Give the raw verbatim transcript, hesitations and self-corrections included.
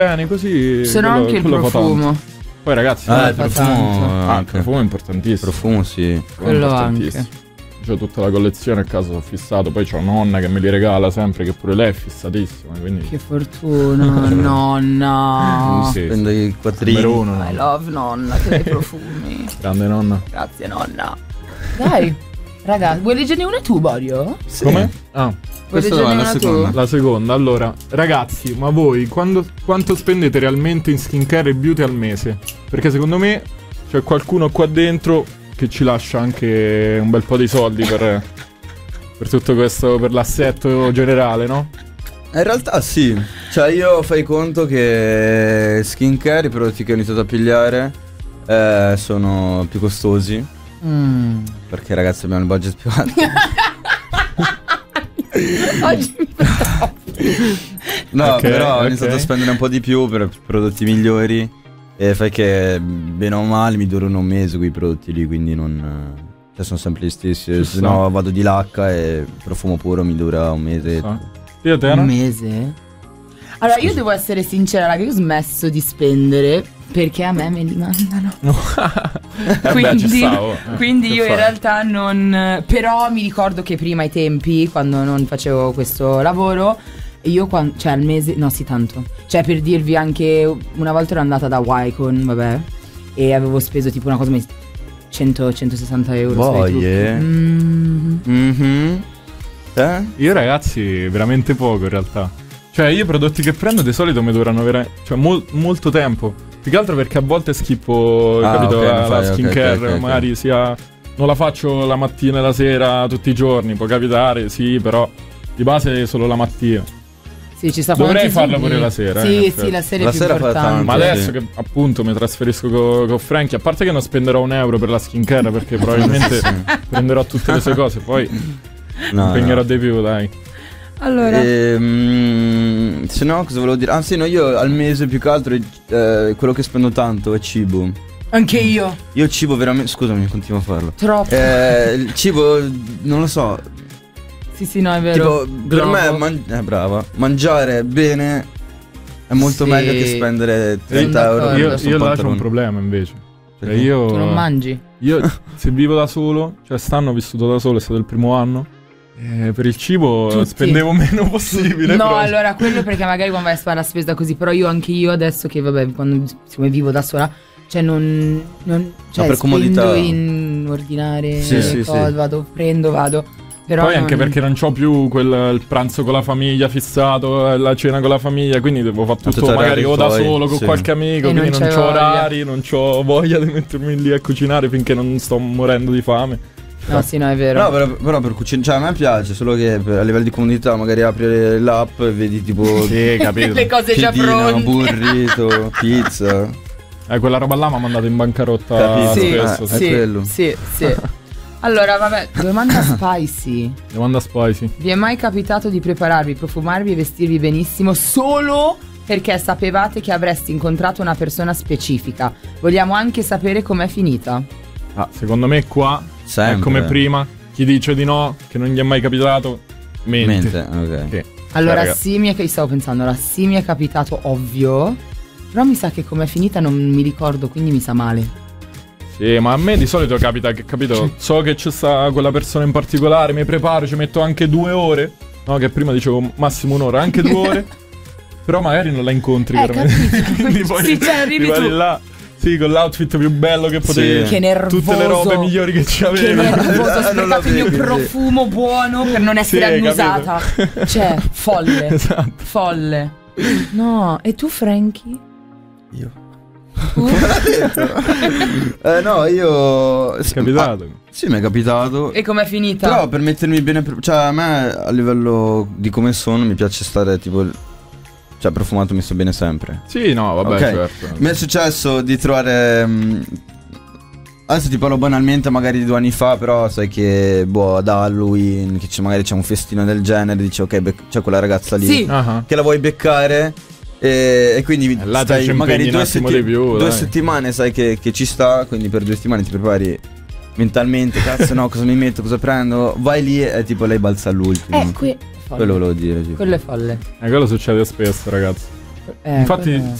bene così. Se no anche il profumo. Poi ragazzi, ah, eh, il profumo, ah, il profumo è importantissimo. Profumo sì. Quello anche. C'ho tutta la collezione a casa, sono fissato. Poi c'ho nonna che me li regala sempre, che pure lei è fissatissima, quindi... Che fortuna, nonna. Sì, Prendo sì. i quattrini. Uno, I love nonna, che dei profumi. Grande nonna. Grazie nonna. Dai, raga, vuoi leggerne una tu, Borio? Sì. Come? Ah, Vuoi questa leggerne è la una seconda. tu? la seconda. Allora, ragazzi, ma voi quando, quanto spendete realmente in skincare e beauty al mese? Perché secondo me c'è qualcuno qua dentro che ci lascia anche un bel po' di soldi per, per tutto questo, per l'assetto generale, no? In realtà sì. Cioè io fai conto che skincare, i prodotti che ho iniziato a pigliare eh, sono più costosi. Mm. Perché ragazzi abbiamo il budget più alto. Oggi No, Ok, però ho ok. iniziato a spendere un po' di più per prodotti migliori. E fai che bene o male mi durano un mese quei prodotti lì, quindi non... Cioè sono sempre gli stessi. Ci Se sta. no vado di lacca e profumo puro mi dura un mese. So. Io te un no? mese? Allora io devo essere sincera, raga, io ho smesso di spendere perché a me me li mandano. No. Quindi, ci stavo, eh. quindi Che io in fai? realtà non... Però mi ricordo che prima ai tempi, quando non facevo questo lavoro, io quando... Cioè al mese... No, sì, tanto. Cioè per dirvi anche... Una volta ero andata da Wycon, vabbè, e avevo speso tipo una cosa come cento centosessanta euro. Boie. Mm. Mm-hmm. Eh? Io ragazzi veramente poco in realtà. Cioè io i prodotti che prendo di solito mi durano vera- cioè, mol- molto tempo. Più che altro perché a volte schippo Ah, capito, ok, la, lo la fai, ok, skincare. ok, ok, ok. Magari sia... Non la faccio la mattina e la sera tutti i giorni. Può capitare, sì, però di base solo la mattina. Sì, ci sta Dovrei quando ti farlo svegli. pure la sera, eh, Sì, in sì, effetti. la sera La è più sera fa importante. tanto. Ma Sì. adesso che appunto mi trasferisco con co Frankie, a parte che non spenderò un euro per la skincare perché probabilmente prenderò tutte le sue cose, poi No, impegnerò no. di più, dai. Allora, Ehm, se no cosa volevo dire? Ah sì, no, io al mese più che altro eh, quello che spendo tanto è cibo. anche io. Io cibo veramente... Scusami, continuo a farlo. Troppo. Eh, il cibo, non lo so. Sì, sì, no, è vero. Tipo, per Globo. me, man- eh, brava, mangiare bene è molto Sì. meglio che spendere trenta Sono euro. d'accordo. Io, su io là c'ho un pantalone. problema invece. Cioè, Perché? io, Tu non mangi? io se vivo da solo, cioè stanno ho vissuto da solo, è stato il primo anno. E per il cibo Tutti. spendevo meno possibile. No, però- allora quello perché magari quando vai a fare la spesa così, però io anche io adesso che vabbè, quando siccome vivo da sola, cioè non, non cioè per spendo comodità. in ordinare Sì, le sì, cose, sì. vado, prendo, vado. Però Poi anche non- perché non c'ho più quel il pranzo con la famiglia fissato, la cena con la famiglia, quindi devo fare tutto Tutti magari o orari da tuoi, solo con sì. qualche amico, E quindi non non c'hai c'ho voglia. orari, non c'ho voglia di mettermi lì a cucinare finché non sto morendo di fame. No, sì, no, è vero. No, però, però per cucinare, cioè a me piace, solo che per- a livello di comodità magari apri l'app e vedi tipo Sì, capito. Le cose già piedina, pronte. burrito, pizza. Eh, quella roba là mi ha mandato in bancarotta Capito. Sì, spesso. eh, sì. è sì, quello. sì, sì. Allora, vabbè, domanda spicy. Domanda spicy. Vi è mai capitato di prepararvi, profumarvi e vestirvi benissimo solo perché sapevate che avreste incontrato una persona specifica? Vogliamo anche sapere com'è finita. Ah, secondo me qua Sempre. è come prima. Chi dice di no, che non gli è mai capitato, mente. Mente, ok. Che- Allora, raga. sì, mi è, stavo pensando, allora sì mi è capitato, ovvio. Però mi sa che com'è finita non mi ricordo, quindi mi sa male. Sì, ma a me di solito capita che, capito, so che c'è sta quella persona in particolare, mi preparo, ci metto anche due ore, no, che prima dicevo massimo un'ora, anche due ore, però magari non la incontri Eh, veramente. capito. Quindi poi Sì, cioè, arrivi arrivi tu. là, sì, con l'outfit più bello che potevi, Che nervoso. tutte le robe migliori che Che c'avevi. nervoso, ho Non sprecato la il mio vedi, sì. profumo buono per non essere Sì, annusata. Cioè, folle. Esatto. Folle. No, e tu Frankie? Io. Tu? Eh no, io... È capitato. Ah, sì, mi è capitato. E com'è finita? Però per mettermi bene, pre- cioè a me a livello di come sono mi piace stare tipo, cioè profumato mi sto bene sempre. Sì, no, vabbè, Ok. certo. Mi è successo di trovare, mh, adesso ti parlo banalmente magari di due anni fa, però sai che boh ad Halloween, che c'è, magari c'è un festino del genere, dici ok, bec- c'è quella ragazza lì Sì. Ah, che la vuoi beccare. E, e quindi E là ti stai ci magari impegni due, un attimo setti- di più, due dai. settimane sai che, che ci sta, quindi per due settimane ti prepari mentalmente, cazzo no, cosa mi metto, cosa prendo, vai lì e tipo lei balza all'ultimo. Eh, qui. Quello volevo dire, tipo. Quello è folle. E quello succede spesso, ragazzi. Eh, Infatti quello-